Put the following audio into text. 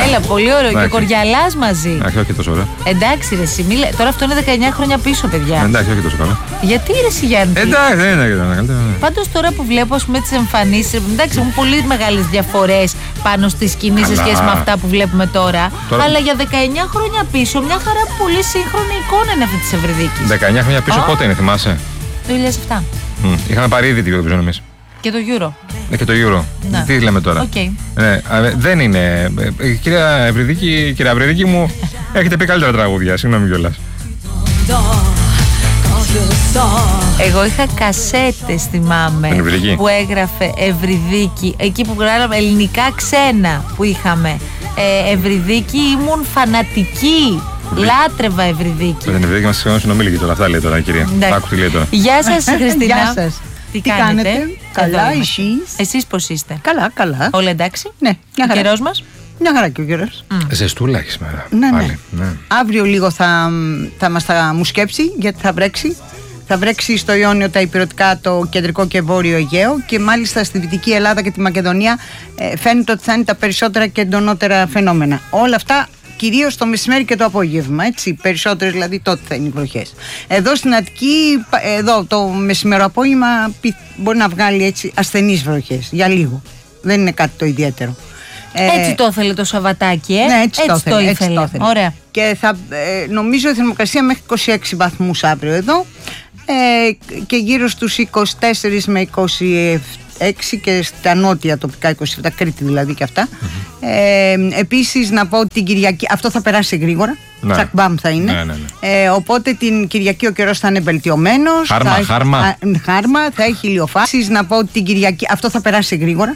Έλα, πολύ ωραίο. Και ο Κοριαλάς μαζί. Όχι τόσο ωραίο. Εντάξει, ρε εσύ. Τώρα αυτό είναι 19 χρόνια πίσω, παιδιά. Εντάξει, όχι τόσο καλά. Γιατί ρε εσύ, Γιάννη. Εντάξει, δεν είναι καλύτερα. Πάντως τώρα που βλέπω, ας πούμε, τις εμφανίσεις, εντάξει, έχουν πολύ μεγάλες διαφορές πάνω στη σκηνή σε σχέση με αυτά που βλέπουμε τώρα. Αλλά για 19 χρόνια πίσω, μια χαρά πολύ σύγχρονη εικόνα είναι αυτή της Ευρυδίκης. 19 χρόνια πίσω πότε είναι, θυμάσαι? Το 2007. Είχαμε πάρει ήδη την Eurovision εμείς. Και το Euro. Και το Euro. Να. Τι λέμε τώρα. Okay. Δεν είναι. Κυρία Ευρυδίκη μου, έχετε πει καλύτερα τραγούδια. Συγγνώμη κιόλας. Εγώ είχα κασέτες, θυμάμαι, που έγραφε Ευρυδίκη. Εκεί που γράφαμε ελληνικά ξένα που είχαμε. Ευρυδίκη, ήμουν φανατική. Λάτρευα Ευρυδίκη. Την Ευρυδίκη μας συνομίληκε τώρα. Αυτά λέει τώρα, κυρία. Άκου τι λέει τώρα. Γεια σας, Χριστίνα. Γεια σας. Τι κάνετε? Καλά, εσείς πώς είστε? Καλά, καλά. Όλα εντάξει? Ναι, μια χαρά. Ο καιρός μας? Μια χαρά και ο καιρός. Ζεστούλα έχει σήμερα. Ναι. Αύριο λίγο θα μου σκέψει, γιατί θα βρέξει. Θα βρέξει στο Ιόνιο, τα ηπειρωτικά, το κεντρικό και βόρειο Αιγαίο, και μάλιστα στη Δυτική Ελλάδα και τη Μακεδονία φαίνεται ότι θα είναι τα περισσότερα και εντονότερα φαινόμενα. Όλα αυτά κυρίως το μεσημέρι και το απόγευμα, έτσι, περισσότερες δηλαδή τότε θα είναι οι βροχές. Εδώ στην Αττική, εδώ το μεσημέρο-απόγευμα μπορεί να βγάλει έτσι ασθενείς βροχές, για λίγο. Δεν είναι κάτι το ιδιαίτερο. Έτσι το ήθελε το Σαββατάκι, Ναι, έτσι το ήθελε. Ωραία. Και νομίζω η θερμοκρασία μέχρι 26 βαθμούς αύριο εδώ, και γύρω στους 24 με 26 και στα νότια τοπικά 27, Κρήτη δηλαδή και αυτά. Επίσης να πω ότι την Κυριακή, αυτό θα περάσει γρήγορα, τσακμπάμ θα είναι. Οπότε την Κυριακή ο καιρός θα είναι βελτιωμένος. Χάρμα. Θα έχει ηλιοφάσεις. Να πω ότι την Κυριακή, αυτό θα περάσει γρήγορα.